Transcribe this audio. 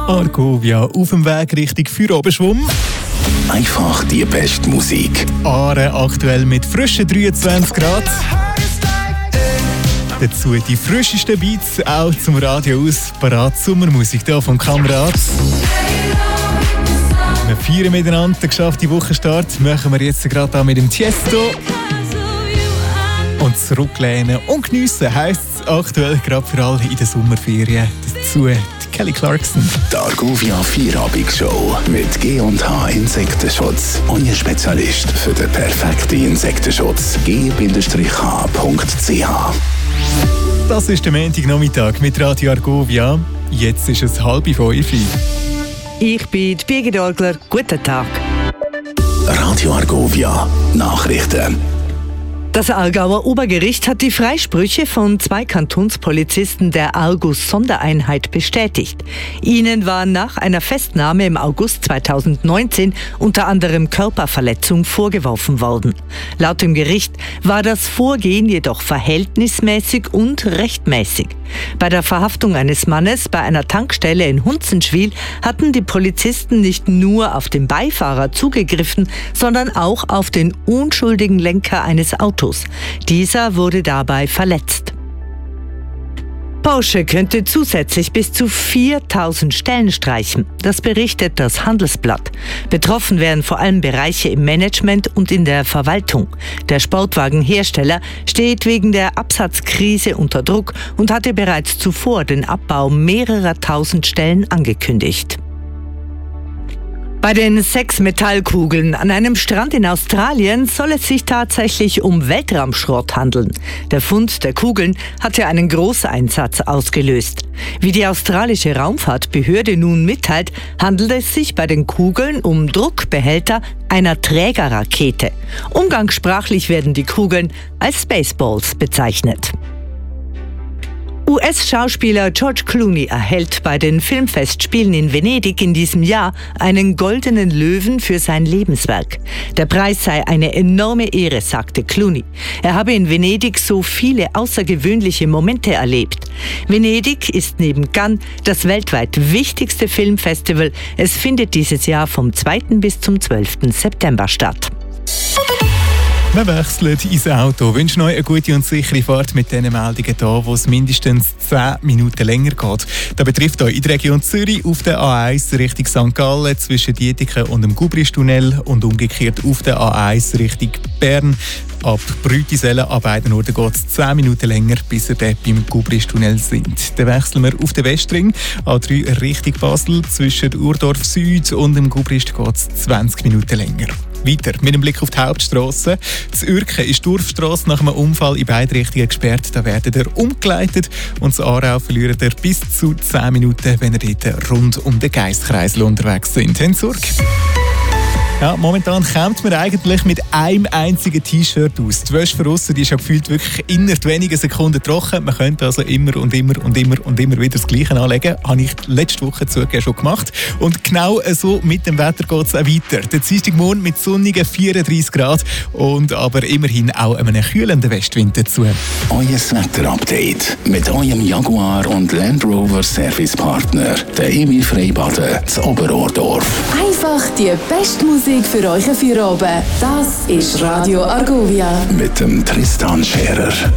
Argovia auf dem Weg Richtung Feierabendschwumm. Einfach die beste Musik. Aare aktuell mit frischen 23 Grad. Dazu die frischesten Beats, auch zum Radio aus. Parat Sommermusik hier vom Kamerad. Wir feiern miteinander den geschafften Wochenstart. Machen wir jetzt gerade mit dem Tiesto. Und zurücklehnen und geniessen heisst es aktuell gerade für alle in den Sommerferien. Dazu Kelly Clarkson. Die Argovia Feierabend-Show mit G&H Insektenschutz. Euer Spezialist für den perfekten Insektenschutz. g-h.ch. Das ist der Montagnachmittag mit Radio Argovia. Jetzt ist es 4:30. Ich bin Birgit Orgler. Guten Tag. Radio Argovia Nachrichten. Das Aargauer Obergericht hat die Freisprüche von 2 Kantonspolizisten der Argus-Sondereinheit bestätigt. Ihnen war nach einer Festnahme im August 2019 unter anderem Körperverletzung vorgeworfen worden. Laut dem Gericht war das Vorgehen jedoch verhältnismäßig und rechtmäßig. Bei der Verhaftung eines Mannes bei einer Tankstelle in Hunzenschwil hatten die Polizisten nicht nur auf den Beifahrer zugegriffen, sondern auch auf den unschuldigen Lenker eines Autos. Dieser wurde dabei verletzt. Porsche könnte zusätzlich bis zu 4.000 Stellen streichen. Das berichtet das Handelsblatt. Betroffen wären vor allem Bereiche im Management und in der Verwaltung. Der Sportwagenhersteller steht wegen der Absatzkrise unter Druck und hatte bereits zuvor den Abbau mehrerer tausend Stellen angekündigt. Bei den 6 Metallkugeln an einem Strand in Australien soll es sich tatsächlich um Weltraumschrott handeln. Der Fund der Kugeln hatte einen Großeinsatz ausgelöst. Wie die australische Raumfahrtbehörde nun mitteilt, handelt es sich bei den Kugeln um Druckbehälter einer Trägerrakete. Umgangssprachlich werden die Kugeln als Spaceballs bezeichnet. US-Schauspieler George Clooney erhält bei den Filmfestspielen in Venedig in diesem Jahr einen goldenen Löwen für sein Lebenswerk. Der Preis sei eine enorme Ehre, sagte Clooney. Er habe in Venedig so viele außergewöhnliche Momente erlebt. Venedig ist neben Cannes das weltweit wichtigste Filmfestival. Es findet dieses Jahr vom 2. bis zum 12. September statt. Wir wechseln ins Auto. Wünschen euch eine gute und sichere Fahrt mit diesen Meldungen hier, wo es mindestens 10 Minuten länger geht. Das betrifft euch in der Region Zürich auf der A1 Richtung St. Gallen zwischen Dietiken und dem Gubristunnel und umgekehrt auf der A1 Richtung Bern. Ab Brütisellen an beiden Orten geht es 10 Minuten länger, bis ihr dort beim Gubristunnel sind. Dann wechseln wir auf den Westring. A3 Richtung Basel zwischen Urdorf Süd und dem Gubrist geht es 20 Minuten länger. Weiter mit dem Blick auf die Hauptstrasse. Das Uerken ist die Dorfstrasse nach einem Unfall in beide Richtungen gesperrt. Da werdet ihr umgeleitet und das Aarau verliert ihr bis zu 10 Minuten, wenn ihr dort rund um den Geisskreisel unterwegs sind. Habt Sorge. Ja, momentan kommt man eigentlich mit einem einzigen T-Shirt aus. Die Wäsche von aussen, die ist ja gefühlt wirklich innerhalb weniger Sekunden trocken. Man könnte also immer wieder das Gleiche anlegen. Habe ich letzte Woche zugegeben schon gemacht. Und genau so mit dem Wetter geht es auch weiter. Der Dienstagmorgen mit sonnigen 34 Grad und aber immerhin auch einem kühlenden Westwind dazu. Euer Wetterupdate mit eurem Jaguar und Land Rover Servicepartner, der Emil Freibaden, zu Oberordorf. Einfach die beste Musik für euch Feierabend. Das ist Radio Argovia. Mit dem Tristan Scherer.